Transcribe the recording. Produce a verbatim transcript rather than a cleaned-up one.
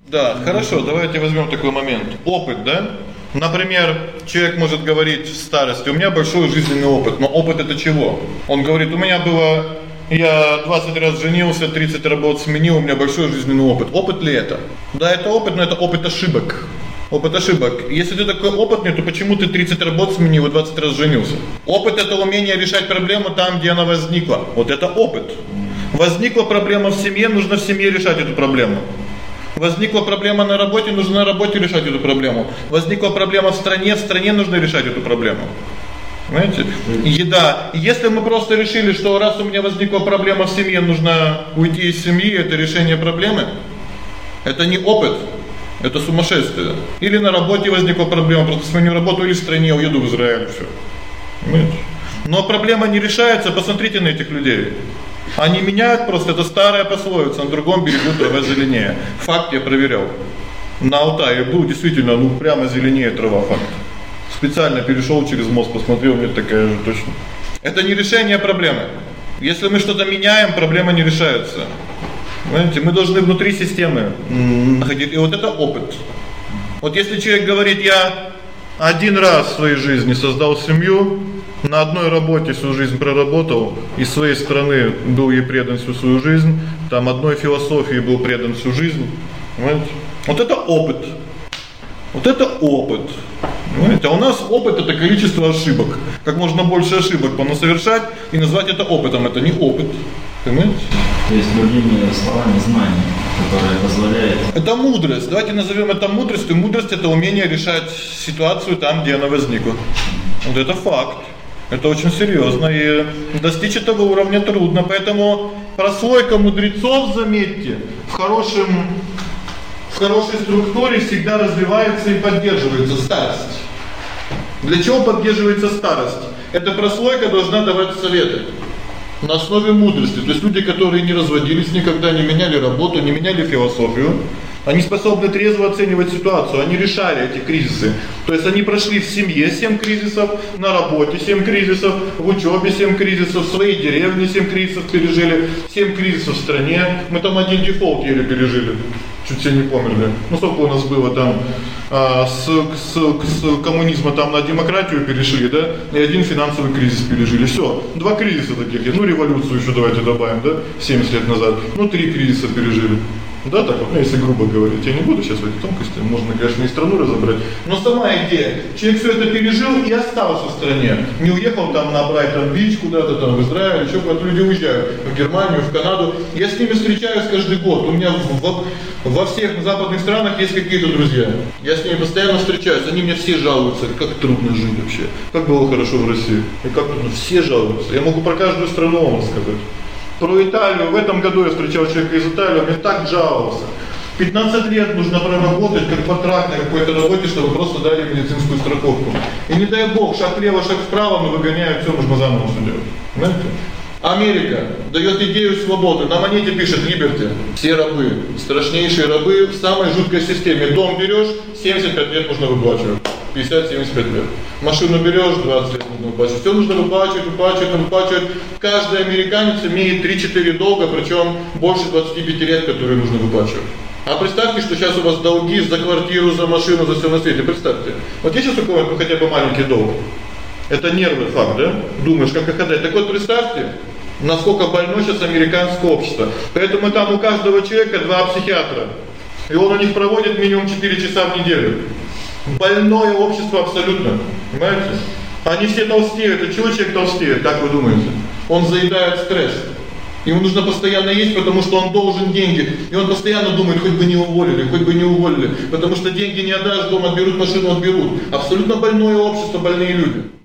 Да, хорошо, давайте возьмем такой момент. Опыт, да? Например, человек может говорить в старости: "У меня большой жизненный опыт". Но опыт это чего? Он говорит: "У меня было я двадцать раз женился, тридцать работ сменил, у меня большой жизненный опыт". Опыт ли это? Да, это опыт, но это опыт ошибок. Опыт ошибок. Если ты такой опытный, то почему ты тридцать работ сменил и двадцать раз женился? Опыт это умение решать проблему там, где она возникла. Вот это опыт. Возникла проблема в семье, нужно в семье решать эту проблему. Возникла проблема на работе, нужно на работе решать эту проблему. Возникла проблема в стране, в стране нужно решать эту проблему. Понимаете? Еда. Если мы просто решили, что раз у меня возникла проблема в семье, нужно уйти из семьи, это решение проблемы, это не опыт, это сумасшествие. Или на работе возникла проблема, просто сменю работу, или в стране уеду в Израиль, всё. Понимаете? Но проблема не решается, посмотрите на этих людей. Они меняют просто, это старая пословица: на другом берегу трава зеленее. Факт я проверял. На Алтае был действительно, ну прямо зеленее трава, факт. Специально перешёл через мост, посмотрел, нет, такая же точно. Это не решение проблемы. Если мы что-то меняем, проблема не решается. Понимаете, мы должны внутри системы находить. И вот это опыт. Вот если человек говорит: "Я один раз в своей жизни создал семью, на одной работе всю жизнь проработал, из своей страны был ей предан всю свою жизнь, там одной философии был предан всю жизнь". Понимаете? Вот это опыт. Вот это опыт. Понимаете? А у нас опыт это количество ошибок. Как можно больше ошибок понасовершать и назвать это опытом, это не опыт. Понимаете? То есть другими словами знание, которое позволяет. Это мудрость. Давайте назовем это мудростью. Мудрость это умение решать ситуацию там, где она возникла. Вот это факт. Это очень серьёзно, и достичь этого уровня трудно. Поэтому прослойка мудрецов, заметьте, в хорошем в хорошей структуре всегда развивается и поддерживается старость. Для чего поддерживается старость? Эта прослойка должна давать советы на основе мудрости. То есть люди, которые не разводились никогда, не меняли работу, не меняли философию, они способны трезво оценивать ситуацию, они решали эти кризисы. То есть они прошли в семье семь кризисов, на работе семь кризисов, в учёбе семь кризисов, в своей деревне семь кризисов пережили, семь кризисов в стране. Мы там один дефолт еле пережили. Чуть все не померли. Ну сколько у нас было там а, с, с, с коммунизма там на демократию перешли, да? И один финансовый кризис пережили. Всё. Два кризиса таких. Ну революцию ещё давайте добавим, да? семьдесят лет назад. Ну три кризиса пережили. Да, так вот, ну, если грубо говорить, я не буду сейчас в эти тонкости, можно, конечно, и страну разобрать. Но сама идея, человек все это пережил и остался в стране. Не уехал там на Брайтон-Бич куда-то там в Израиль, еще куда-то люди уезжают, в Германию, в Канаду. Я с ними встречаюсь каждый год. У меня в, в, во всех западных странах есть какие-то друзья. Я с ними постоянно встречаюсь, они мне все жалуются, как трудно жить вообще, как было хорошо в России. И как трудно, все жалуются. Я могу про каждую страну вам рассказать. Про Италию. В этом году я встречал человека из Италии, он мне так жаловался. пятнадцать лет нужно проработать как контракт на какой-то работе, чтобы просто дали медицинскую страховку. И не дай бог, шаг влево, шаг вправо, мы выгоняют, всё нужно заново всё делать. Понимаете? Америка даёт идею свободы. На монете пишет Liberty. Все рабы, страшнейшие рабы в самой жуткой системе. Дом берёшь, семьдесят пять лет нужно выплачивать. пятьдесят-семьдесят пять лет. Машину берёшь, двадцать лет нужно выплачивать. Всё нужно выплачивать, выплачивать, выплачивать. Каждый американец имеет три-четыре долга, причём больше двадцати пяти лет, которые нужно выплачивать. А представьте, что сейчас у вас долги за квартиру, за машину, за всё на свете. Представьте. Вот есть у кого-то хотя бы маленький долг. Это нервный факт, да? Думаешь, как их отдать? Так вот представьте, насколько больно сейчас американское общество. Поэтому там у каждого человека два психиатра. И он у них проводит минимум четыре часа в неделю. Больное общество абсолютно. Понимаете? Они все толстеют. И чего человек толстеет, как вы думаете? Он заедает стресс. Ему нужно постоянно есть, потому что он должен деньги. И он постоянно думает, хоть бы не уволили, хоть бы не уволили. Потому что деньги не отдашь, дома отберут, машину отберут. Абсолютно больное общество, больные люди.